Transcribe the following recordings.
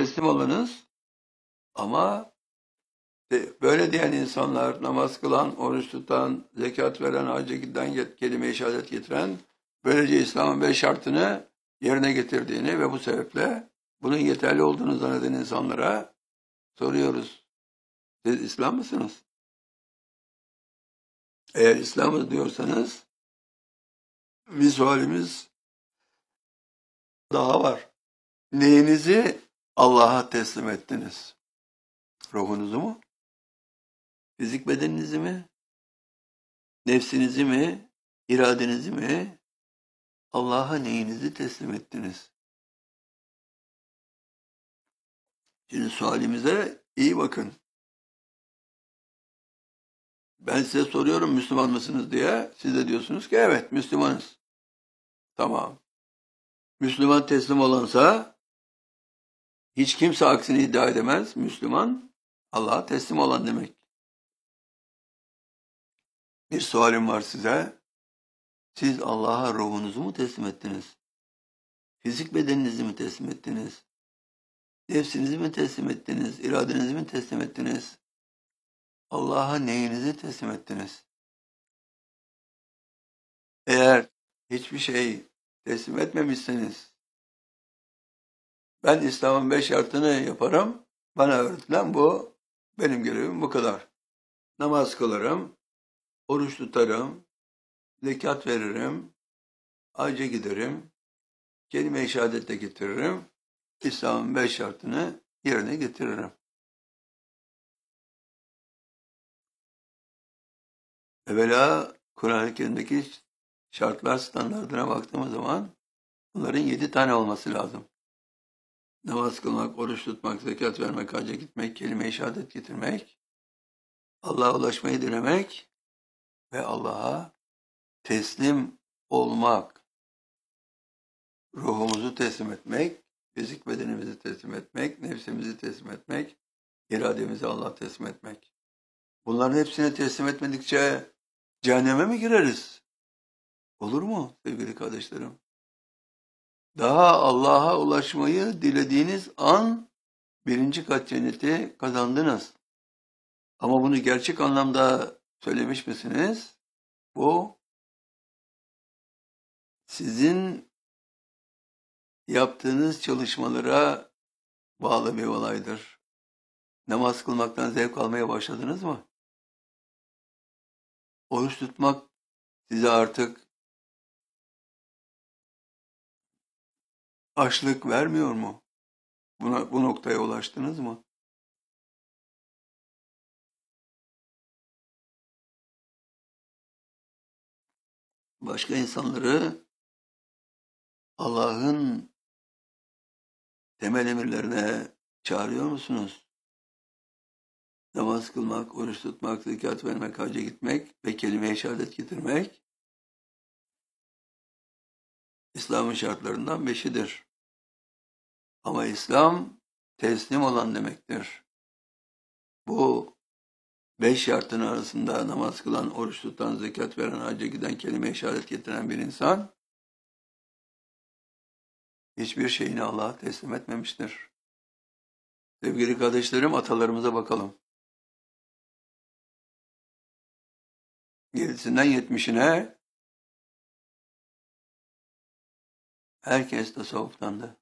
teslim olunuz ama böyle diyen insanlar, namaz kılan, oruç tutan, zekat veren, hacca giden, kelime-i şehadet getiren, böylece İslam'ın 5 şartını yerine getirdiğini ve bu sebeple bunun yeterli olduğunu zanneden insanlara soruyoruz. Siz İslam mısınız? Eğer İslam'ız diyorsanız bir sualimiz daha var. Neyinizi Allah'a teslim ettiniz? Ruhunuzu mu? Fizik bedeninizi mi? Nefsinizi mi? İradenizi mi? Allah'a neyinizi teslim ettiniz? Şimdi sualimize iyi bakın. Ben size soruyorum Müslüman mısınız diye. Siz de diyorsunuz ki evet Müslümanız. Tamam. Müslüman teslim olansa hiç kimse aksini iddia edemez. Müslüman Allah'a teslim olan demek. Bir sualim var size. Siz Allah'a ruhunuzu mu teslim ettiniz? Fizik bedeninizi mi teslim ettiniz? Nefsinizi mi teslim ettiniz? İradenizi mi teslim ettiniz? Allah'a neyinizi teslim ettiniz? Eğer hiçbir şey teslim etmemişseniz, ben İslam'ın 5 şartını yaparım, bana öğretilen bu, benim görevim bu kadar. Namaz kılarım, oruç tutarım, zekat veririm, hacca giderim, kelime-i şehadet getiririm, İslam'ın 5 şartını yerine getiririm. Evvela Kur'an-ı Kerim'deki şartlar standartına baktığımız zaman bunların 7 tane olması lazım. Namaz kılmak, oruç tutmak, zekat vermek, hacca gitmek, kelime-i şehadet getirmek, Allah'a ulaşmayı dilemek ve Allah'a teslim olmak. Ruhumuzu teslim etmek, fizik bedenimizi teslim etmek, nefsimizi teslim etmek, irademizi Allah'a teslim etmek. Bunların hepsini teslim etmedikçe cehenneme mi gireriz? Olur mu sevgili kardeşlerim? Daha Allah'a ulaşmayı dilediğiniz an 1. kat cenneti kazandınız. Ama bunu gerçek anlamda söylemiş misiniz? Bu sizin yaptığınız çalışmalara bağlı bir olaydır. Namaz kılmaktan zevk almaya başladınız mı? Oruç tutmak size artık açlık vermiyor mu? Bu noktaya ulaştınız mı? Başka insanları Allah'ın temel emirlerine çağırıyor musunuz? Namaz kılmak, oruç tutmak, zekat vermek, hacca gitmek ve kelime-i şehadet getirmek İslam'ın şartlarından 5'idir. Ama İslam teslim olan demektir. Bu 5 şartın arasında namaz kılan, oruç tutan, zekat veren, hacca giden, kelime-i şehadet getiren bir insan hiçbir şeyini Allah'a teslim etmemiştir. Sevgili kardeşlerim, atalarımıza bakalım. 7'sinden 70'ine herkes tasavvuftandı.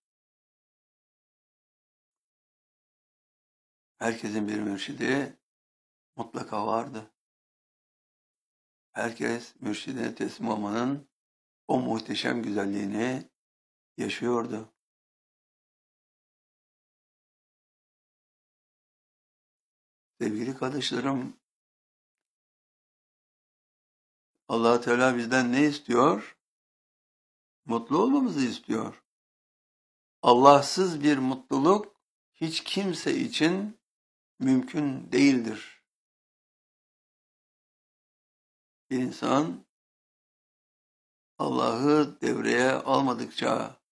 Herkesin bir mürşidi mutlaka vardı. Herkes mürşidine teslim olmanın o muhteşem güzelliğini yaşıyordu. Sevgili kardeşlerim, Allah Teala bizden ne istiyor? Mutlu olmamızı istiyor. Allahsız bir mutluluk hiç kimse için mümkün değildir. Bir insan Allah'ı devreye almadıkça,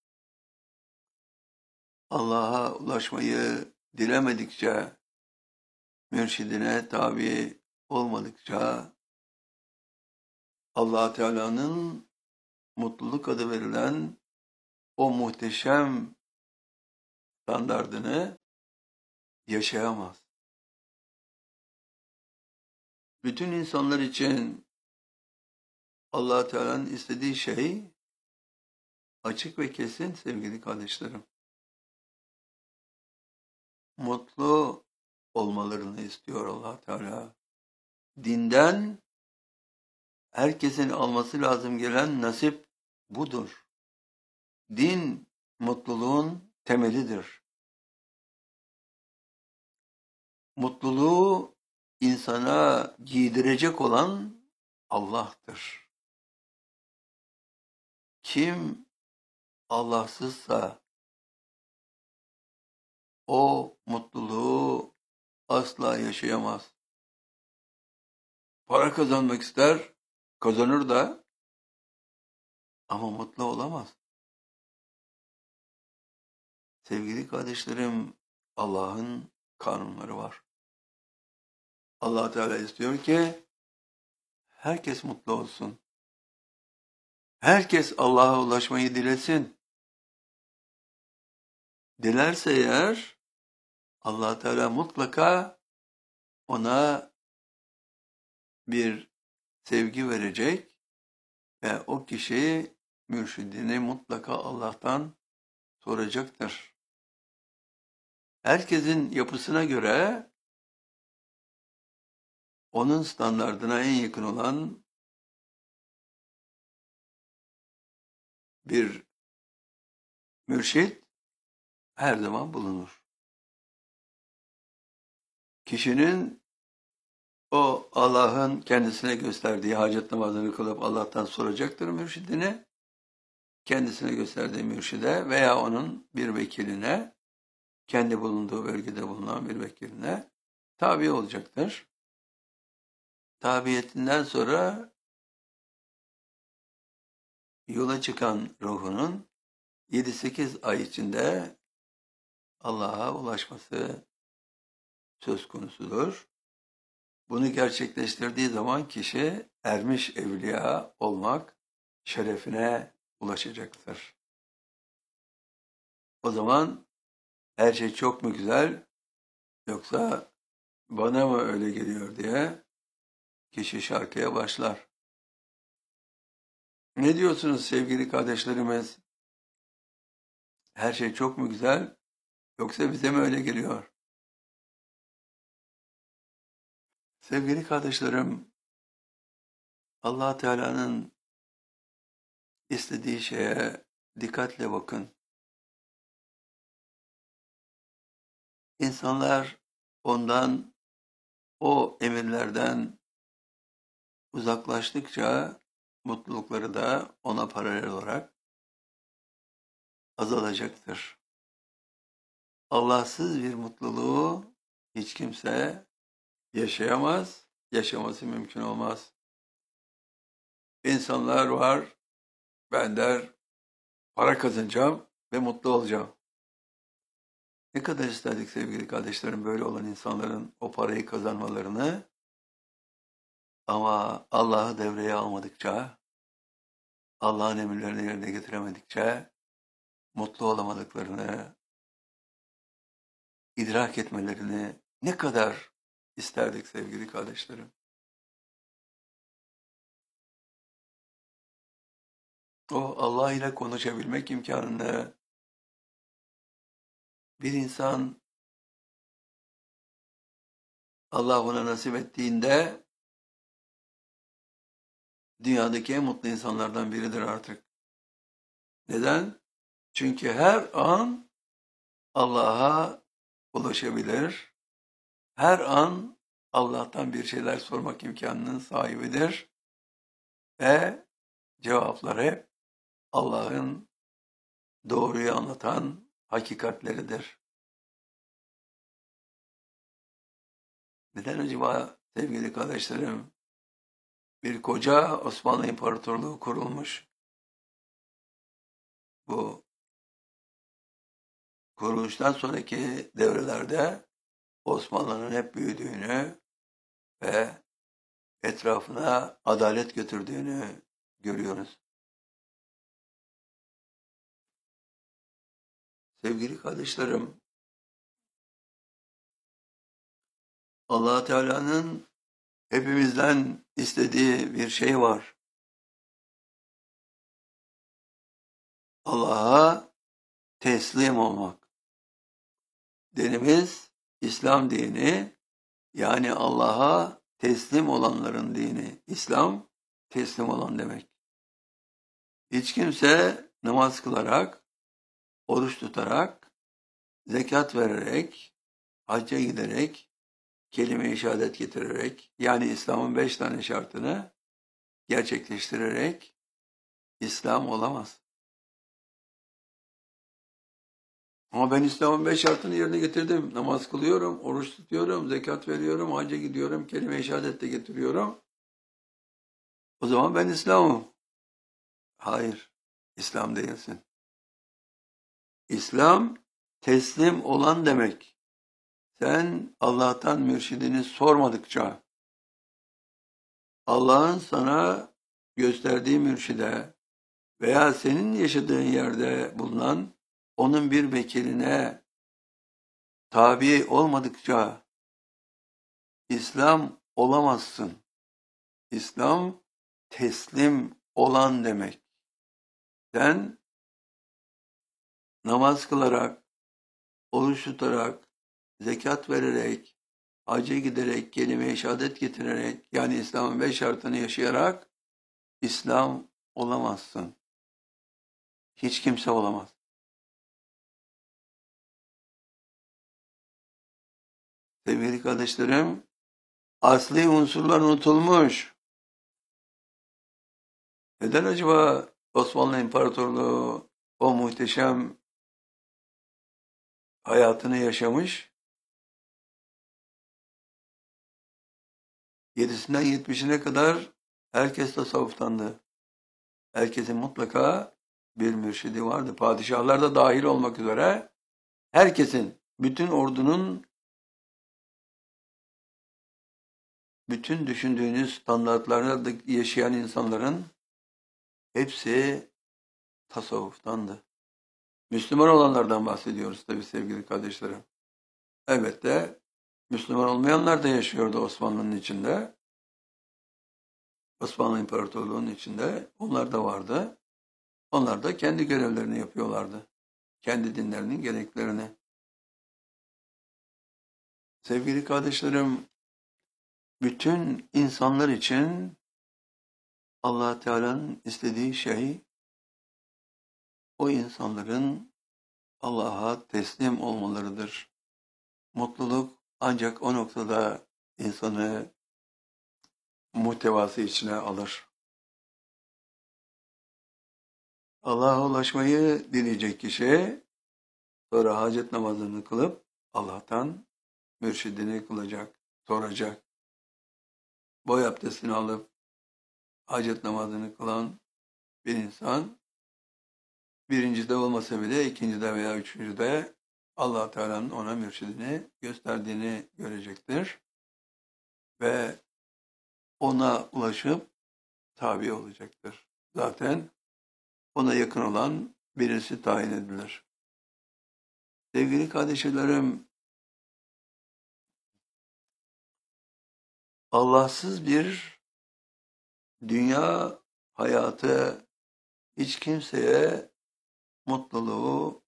Allah'a ulaşmayı dilemedikçe, mürşidine tabi olmadıkça, Allah Teala'nın mutluluk adı verilen o muhteşem standardını yaşayamaz. Bütün insanlar için Allah Teala'nın istediği şey açık ve kesin sevgili kardeşlerim. Mutlu olmalarını istiyor Allah Teala. Dinden herkesin alması lazım gelen nasip budur. Din mutluluğun temelidir. Mutluluğu insana giydirecek olan Allah'tır. Kim Allahsızsa o mutluluğu asla yaşayamaz. Para kazanmak ister, kazanır da ama mutlu olamaz. Sevgili kardeşlerim, Allah'ın kanunları var. Allah Teala istiyor ki herkes mutlu olsun. Herkes Allah'a ulaşmayı dilesin. Dilerse eğer Allah Teala mutlaka ona bir sevgi verecek ve o kişi mürşidini mutlaka Allah'tan soracaktır. Herkesin yapısına göre onun standardına en yakın olan bir mürşit her zaman bulunur. Kişinin o Allah'ın kendisine gösterdiği hacet namazını kılıp Allah'tan soracaktır mürşidine, kendisine gösterdiği mürşide veya onun bir vekiline, kendi bulunduğu bölgede bulunan bir vekiline tabi olacaktır. Tabiyetinden sonra yola çıkan ruhunun 7-8 ay içinde Allah'a ulaşması söz konusudur. Bunu gerçekleştirdiği zaman kişi ermiş evliya olmak şerefine ulaşacaktır. O zaman her şey çok mu güzel yoksa bana mı öyle geliyor diye kişi şarkıya başlar. Ne diyorsunuz sevgili kardeşlerimiz? Her şey çok mu güzel yoksa bize mi öyle geliyor? Sevgili kardeşlerim, Allah Teala'nın istediği şeye dikkatle bakın. İnsanlar ondan, o emirlerden uzaklaştıkça mutlulukları da ona paralel olarak azalacaktır. Allahsız bir mutluluğu hiç kimse yaşayamaz, yaşaması mümkün olmaz. İnsanlar var, ben der para kazanacağım ve mutlu olacağım. Ne kadar isterdik sevgili kardeşlerim böyle olan insanların o parayı kazanmalarını, ama Allah'ı devreye almadıkça, Allah'ın emirlerini yerine getiremedikçe mutlu olamadıklarını, idrak etmelerini ne kadar isterdik sevgili kardeşlerim. O Allah ile konuşabilmek imkanını bir insan Allah ona nasip ettiğinde dünyadaki en mutlu insanlardan biridir artık. Neden? Çünkü her an Allah'a ulaşabilir. Her an Allah'tan bir şeyler sormak imkanının sahibidir. Ve cevaplar hep Allah'ın doğruyu anlatan hakikatleridir. Neden acaba sevgili kardeşlerim? Bir koca Osmanlı İmparatorluğu kurulmuş. Bu kuruluştan sonraki devrelerde Osmanlı'nın hep büyüdüğünü ve etrafına adalet götürdüğünü görüyoruz. Sevgili kardeşlerim, Allah Teala'nın hepimizden istediği bir şey var. Allah'a teslim olmak. Dinimiz İslam dini, yani Allah'a teslim olanların dini. İslam teslim olan demek. Hiç kimse namaz kılarak, oruç tutarak, zekat vererek, hacca giderek, kelime-i şehadet getirerek, yani İslam'ın 5 tane şartını gerçekleştirerek İslam olamaz. Ama ben İslam'ın 5 şartını yerine getirdim. Namaz kılıyorum, oruç tutuyorum, zekat veriyorum, hacca gidiyorum, kelime-i şehadet de getiriyorum. O zaman ben İslam'ım. Hayır, İslam değilsin. İslam teslim olan demek. Sen Allah'tan mürşidini sormadıkça, Allah'ın sana gösterdiği mürşide veya senin yaşadığın yerde bulunan onun bir vekiline tabi olmadıkça İslam olamazsın. İslam teslim olan demek. Sen namaz kılarak, oruç tutarak, zekat vererek, hacca giderek, kelime-i şehadet getirerek, yani İslam'ın 5 şartını yaşayarak İslam olamazsın. Hiç kimse olamaz. Sevgili kardeşlerim, asli unsurlar unutulmuş. Neden acaba Osmanlı İmparatorluğu o muhteşem hayatını yaşamış? 7'sinden 70'ine kadar herkes tasavvuftandı. Herkesin mutlaka bir mürşidi vardı. Padişahlar da dahil olmak üzere herkesin, bütün ordunun, bütün düşündüğünüz standartlarda yaşayan insanların hepsi tasavvuftandı. Müslüman olanlardan bahsediyoruz tabii sevgili kardeşlerim. Elbette Müslüman olmayanlar da yaşıyordu Osmanlı'nın içinde. Osmanlı İmparatorluğu'nun içinde onlar da vardı. Onlar da kendi görevlerini yapıyorlardı. Kendi dinlerinin gereklerini. Sevgili kardeşlerim, bütün insanlar için Allah Teala'nın istediği şey, o insanların Allah'a teslim olmalarıdır. Mutluluk ancak o noktada insanı muhtevası içine alır. Allah'a ulaşmayı dileyecek kişi, sonra hacet namazını kılıp Allah'tan mürşidini kılacak, soracak. Boy abdestini alıp hacet namazını kılan bir insan, birincide olmasa bile ikincide veya üçüncüde Allah Teala'nın ona mürşidini gösterdiğini görecektir. Ve ona ulaşıp tabi olacaktır. Zaten ona yakın olan birisi tayin edilir. Sevgili kardeşlerim, Allahsız bir dünya hayatı hiç kimseye mutluluğu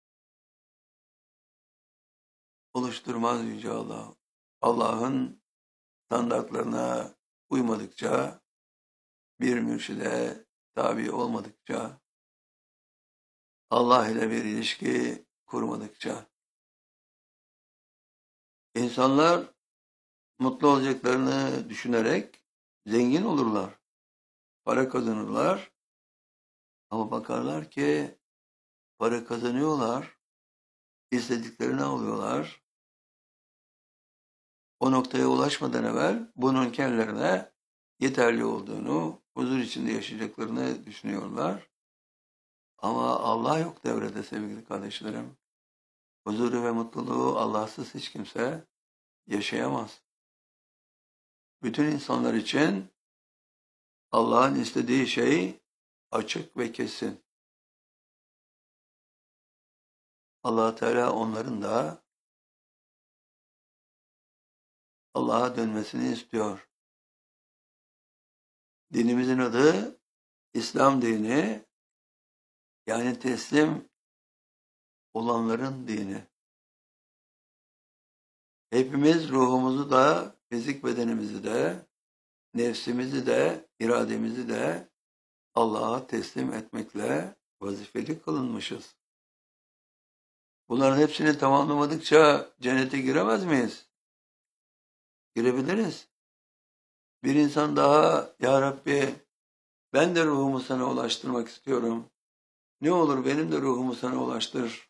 oluşturmaz Yüce Allah. Allah'ın standartlarına uymadıkça, bir mürşide tabi olmadıkça, Allah ile bir ilişki kurmadıkça, insanlar mutlu olacaklarını düşünerek zengin olurlar, para kazanırlar, ama bakarlar ki para kazanıyorlar, istediklerini alıyorlar. O noktaya ulaşmadan evvel bunun kendilerine yeterli olduğunu, huzur içinde yaşayacaklarını düşünüyorlar. Ama Allah yok devrede sevgili kardeşlerim. Huzuru ve mutluluğu Allahsız hiç kimse yaşayamaz. Bütün insanlar için Allah'ın istediği şey açık ve kesin. Allah Teala onların da Allah'a dönmesini istiyor. Dinimizin adı İslam dini, yani teslim olanların dini. Hepimiz ruhumuzu da, fizik bedenimizi de, nefsimizi de, irademizi de Allah'a teslim etmekle vazifeli kılınmışız. Bunların hepsini tamamlamadıkça cennete giremez miyiz? Girebiliriz. Bir insan daha, Ya Rabbi, ben de ruhumu sana ulaştırmak istiyorum. Ne olur benim de ruhumu sana ulaştır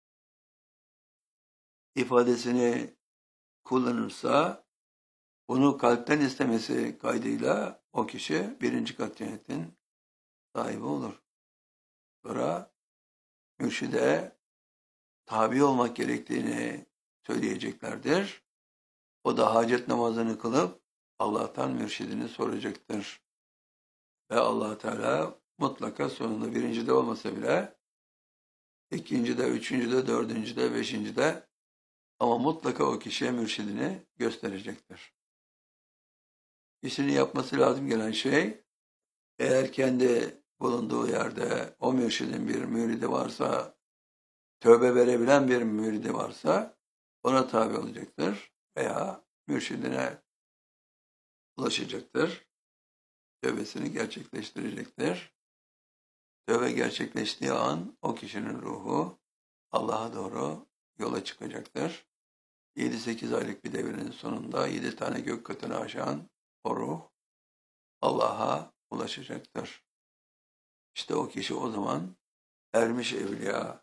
ifadesini kullanırsa, bunu kalpten istemesi kaydıyla o kişi birinci kat cennetin sahibi olur. Sonra mürşide tabi olmak gerektiğini söyleyeceklerdir. O da hacet namazını kılıp Allah'tan mürşidini soracaktır. Ve Allah Teala mutlaka sonunda birincide olmasa bile ikincide, üçüncüde, dördüncüde, beşincide ama mutlaka o kişiye mürşidini gösterecektir. Kişinin yapması lazım gelen şey, eğer kendi bulunduğu yerde o mürşidin bir müridi varsa, tövbe verebilen bir müridi varsa ona tabi olacaktır veya mürşidine ulaşacaktır. Tövbesini gerçekleştirecektir. Tövbe gerçekleştiği an o kişinin ruhu Allah'a doğru yola çıkacaktır. 7-8 aylık bir devrenin sonunda 7 tane gök katını aşan o ruh Allah'a ulaşacaktır. İşte o kişi o zaman ermiş evliya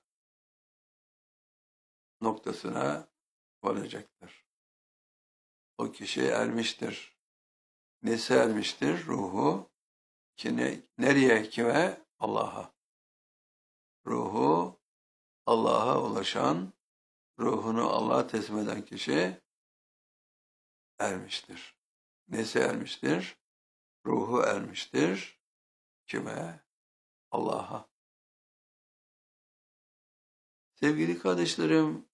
noktasına varacaktır. O kişi ermiştir. Nesi ermiştir? Ruhu. Nereye? Kime? Allah'a. Ruhu Allah'a ulaşan, ruhunu Allah'a teslim eden kişi ermiştir. Nesi ermiştir? Ruhu ermiştir. Kime? Allah'a. Sevgili kardeşlerim,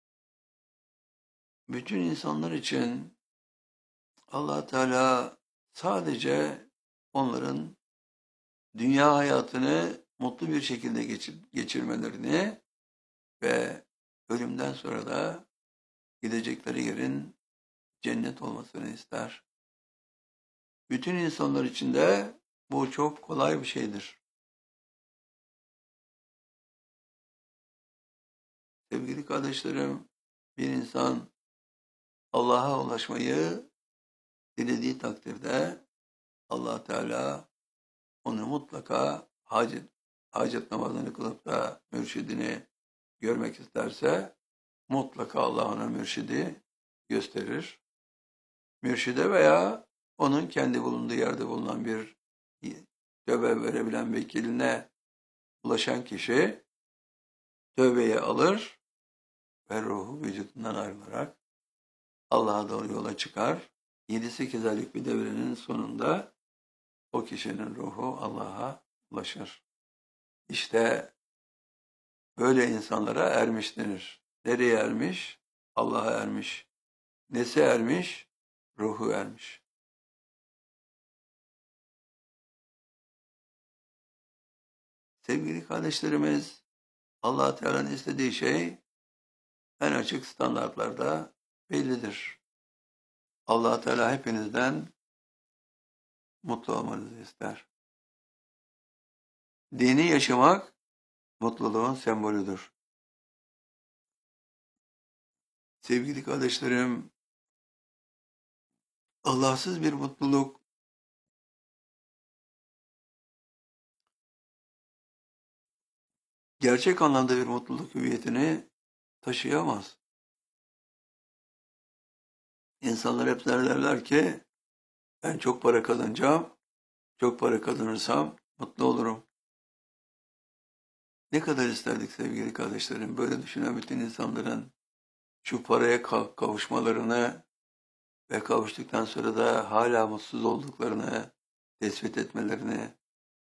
bütün insanlar için Allah Teala sadece onların dünya hayatını mutlu bir şekilde geçirmelerini ve ölümden sonra da gidecekleri yerin cennet olmasını ister. Bütün insanlar için de bu çok kolay bir şeydir. Sevgili kardeşlerim, bir insan Allah'a ulaşmayı dilediği takdirde Allah Teala onu mutlaka hacet namazını kılıp da mürşidini görmek isterse mutlaka Allah ona mürşidi gösterir. Mürşide veya onun kendi bulunduğu yerde bulunan bir tövbe verebilen vekiline ulaşan kişi tövbeyi alır ve ruhu vücudundan ayrılarak Allah'a doğru yola çıkar. 7-8 aylık bir devrenin sonunda o kişinin ruhu Allah'a ulaşır. İşte böyle insanlara ermiş denir. Nereye ermiş? Allah'a ermiş. Nesi ermiş? Ruhu ermiş. Sevgili kardeşlerimiz, Allah Teala'nın istediği şey en açık standartlarda bellidir. Allah Teala hepinizden mutlu olmanızı ister. Dini yaşamak mutluluğun sembolüdür. Sevgili kardeşlerim, Allahsız bir mutluluk gerçek anlamda bir mutluluk hüviyetini taşıyamaz. İnsanlar hep derler ki ben çok para kazanacağım, çok para kazanırsam mutlu olurum. Ne kadar isterdik sevgili kardeşlerim böyle düşünen bütün insanların şu paraya kavuşmalarını ve kavuştuktan sonra da hala mutsuz olduklarını tespit etmelerini.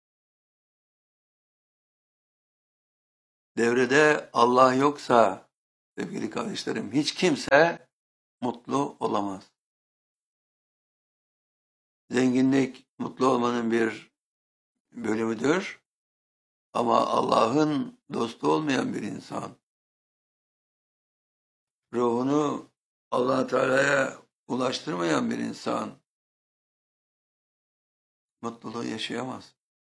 Devrede Allah yoksa sevgili kardeşlerim hiç kimse mutlu olamaz. Zenginlik mutlu olmanın bir bölümüdür. Ama Allah'ın dostu olmayan bir insan, ruhunu Allah Teala'ya ulaştırmayan bir insan mutluluğu yaşayamaz.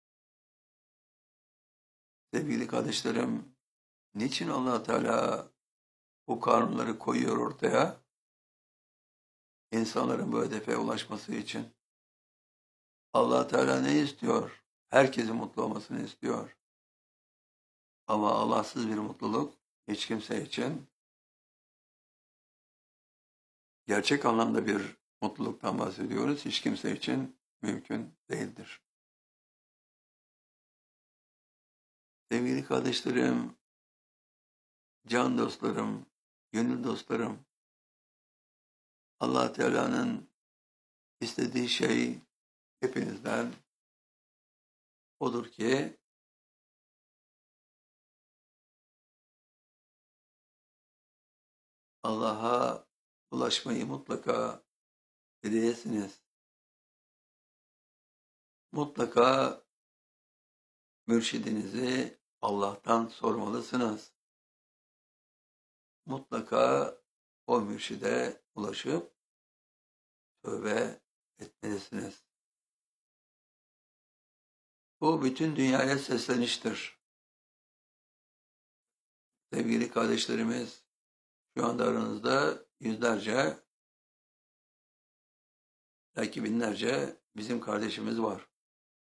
Sevgili kardeşlerim, niçin Allah Teala bu kanunları koyuyor ortaya? İnsanların bu hedefe ulaşması için. Allah Teala ne istiyor? Herkesin mutlu olmasını istiyor. Ama Allahsız bir mutluluk hiç kimse için gerçek anlamda bir mutluluktan bahsediyoruz. Hiç kimse için mümkün değildir. Sevgili kardeşlerim, can dostlarım, gönül dostlarım, Allah Teala'nın istediği şey hepinizden odur ki Allah'a ulaşmayı mutlaka dileyesiniz. Mutlaka mürşidinizi Allah'tan sormalısınız. Mutlaka o mürşide ulaşıp tövbe etmelisiniz. Bu bütün dünyaya sesleniştir. Sevgili kardeşlerimiz, şu anda aranızda yüzlerce, belki binlerce bizim kardeşimiz var.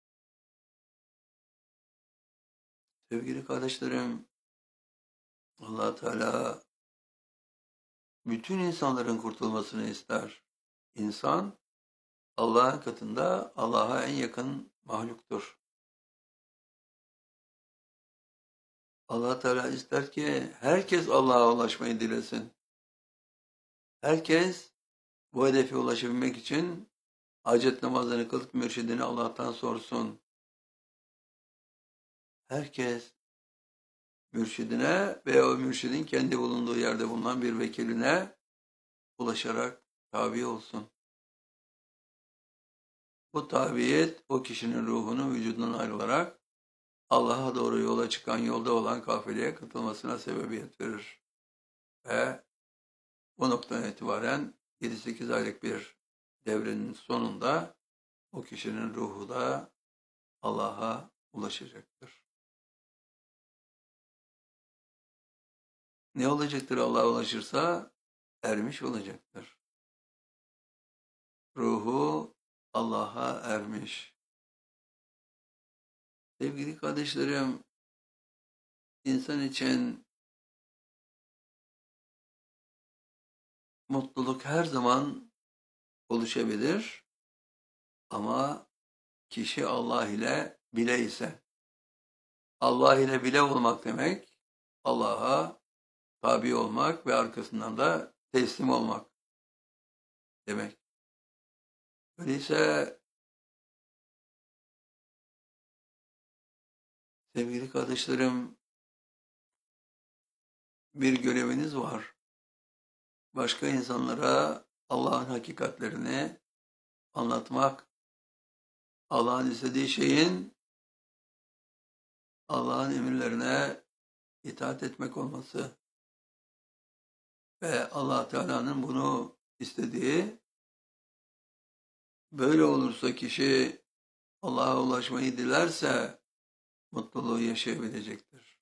Sevgili kardeşlerim, Allah Teala bütün insanların kurtulmasını ister. İnsan Allah'ın katında Allah'a en yakın mahluktur. Allah Teala ister ki herkes Allah'a ulaşmayı dilesin. Herkes bu hedefe ulaşabilmek için hacet namazını kılıp mürşidini Allah'tan sorsun. Herkes mürşidine veya o mürşidin kendi bulunduğu yerde bulunan bir vekiline ulaşarak tabi olsun. Bu tabiyet o kişinin ruhunu vücudundan ayrılarak Allah'a doğru yola çıkan, yolda olan kafileye katılmasına sebebiyet verir. Ve bu noktadan itibaren 7-8 aylık bir devrenin sonunda o kişinin ruhu da Allah'a ulaşacaktır. Ne olacaktır Allah'a ulaşırsa? Ermiş olacaktır. Ruhu Allah'a ermiş. Sevgili kardeşlerim, insan için mutluluk her zaman oluşabilir ama kişi Allah ile bile ise. Allah ile bile olmak demek, Allah'a tabi olmak ve arkasından da teslim olmak demek. Öyleyse sevgili kardeşlerim, bir göreviniz var. Başka insanlara Allah'ın hakikatlerini anlatmak, Allah'ın istediği şeyin Allah'ın emirlerine itaat etmek olması ve Allah Teala'nın bunu istediği, böyle olursa kişi Allah'a ulaşmayı dilerse mutluluğu yaşayabilecektir.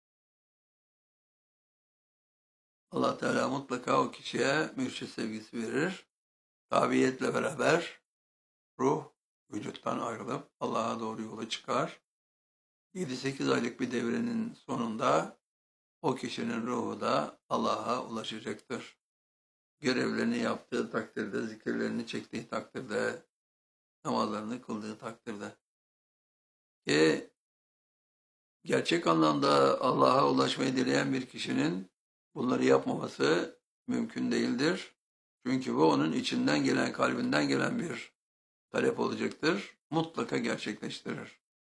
Allah Teala mutlaka o kişiye mürşid sevgisi verir. Tabiyetle beraber ruh vücuttan ayrılıp Allah'a doğru yola çıkar. 7-8 aylık bir devrenin sonunda o kişinin ruhu da Allah'a ulaşacaktır. Görevlerini yaptığı takdirde, zikirlerini çektiği takdirde, namazlarını kıldığı takdirde. Gerçek anlamda Allah'a ulaşmayı dileyen bir kişinin bunları yapmaması mümkün değildir. Çünkü bu onun içinden gelen, kalbinden gelen bir talep olacaktır. Mutlaka gerçekleştirir.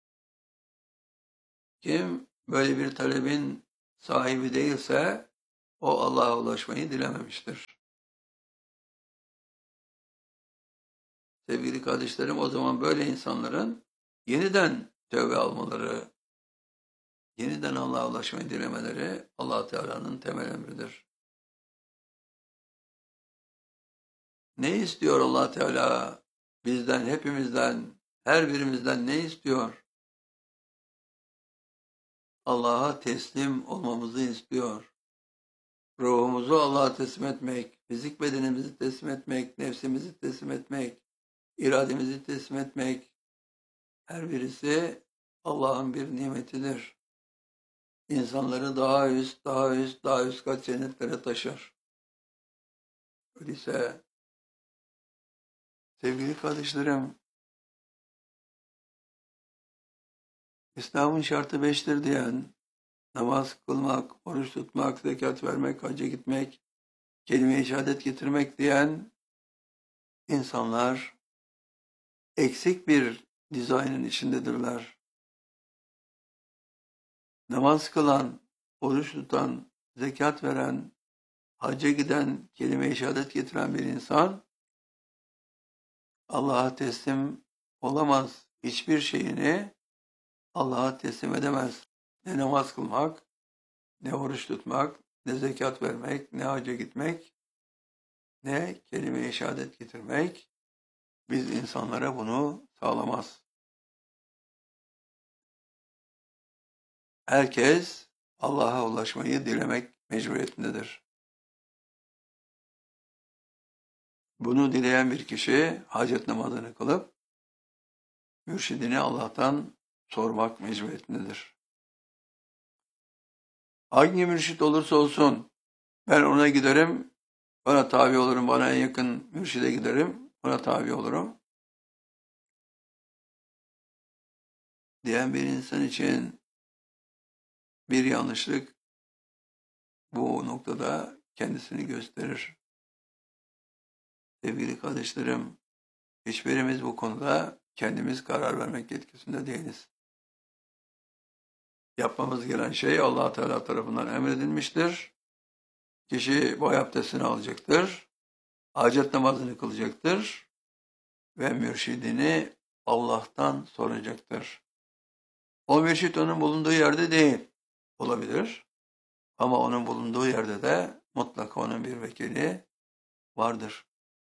Kim böyle bir talebin sahibi değilse o Allah'a ulaşmayı dilememiştir. sevgili kardeşlerim, o zaman böyle insanların yeniden tövbe almaları, yeniden Allah'a ulaşmayı dilemeleri Allah Teala'nın temel emridir. Ne istiyor Allah Teala bizden, hepimizden, her birimizden ne istiyor? Allah'a teslim olmamızı istiyor. Ruhumuzu Allah'a teslim etmek, fizik bedenimizi teslim etmek, nefsimizi teslim etmek, irademizi teslim etmek, her birisi Allah'ın bir nimetidir. İnsanları daha üst, daha üst, daha üst kat cennetlere taşır. Öyleyse sevgili kardeşlerim, İslam'ın şartı 5'tir diyen, namaz kılmak, oruç tutmak, zekat vermek, hacca gitmek, kelime-i şehadet getirmek diyen insanlar eksik bir dizaynın içindedirler. Namaz kılan, oruç tutan, zekat veren, hacca giden, kelime-i şehadet getiren bir insan Allah'a teslim olamaz. Hiçbir şeyini Allah'a teslim edemez. Ne namaz kılmak, ne oruç tutmak, ne zekat vermek, ne hacca gitmek, ne kelime-i şehadet getirmek biz insanlara bunu sağlamaz. Herkes Allah'a ulaşmayı dilemek mecburiyetindedir. Bunu dileyen bir kişi hacet namazını kılıp mürşidini Allah'tan sormak mecburiyetindedir. Hangi mürşit olursa olsun ben ona giderim, ona tabi olurum, bana en yakın mürşide giderim, ona tabi olurum diyen bir insan için bir yanlışlık bu noktada kendisini gösterir. Sevgili kardeşlerim, hiçbirimiz bu konuda kendimiz karar vermek yetkisinde değiliz. Yapmamız gereken şey Allah Teala tarafından emredilmiştir. Kişi boy abdestini alacaktır, hacet namazını kılacaktır ve mürşidini Allah'tan soracaktır. O mürşit onun bulunduğu yerde değil, olabilir. Ama onun bulunduğu yerde de mutlaka onun bir vekili vardır.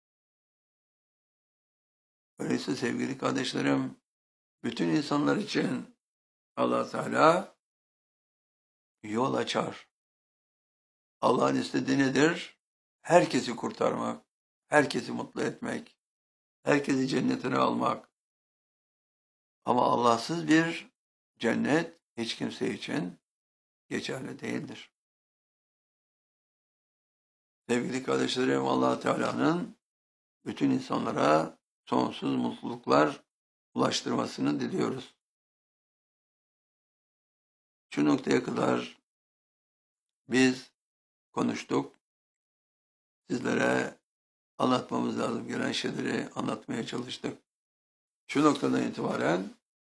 Öyleyse sevgili kardeşlerim, bütün insanlar için Allah Teala yol açar. Allah'ın istediği nedir? Herkesi kurtarmak, herkesi mutlu etmek, herkesi cennetine almak. Ama Allahsız bir cennet hiç kimse için geçerli değildir. Sevgili kardeşlerim, Allah Teala'nın bütün insanlara sonsuz mutluluklar ulaştırmasını diliyoruz. Şu noktaya kadar biz konuştuk. Sizlere anlatmamız lazım gelen şeyleri anlatmaya çalıştık. Şu noktadan itibaren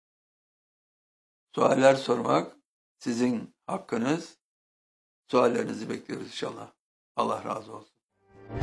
sualler sormak sizin hakkınız. Suallerinizi bekliyoruz inşallah. Allah razı olsun.